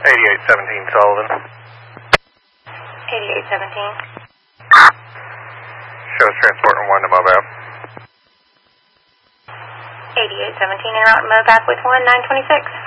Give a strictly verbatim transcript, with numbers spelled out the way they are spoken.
eighty-eight seventeen Sullivan. eighty-eight seventeen. Shows transporting one to Moab. eighty-eight seventeen en route to Moab with one nine twenty-six.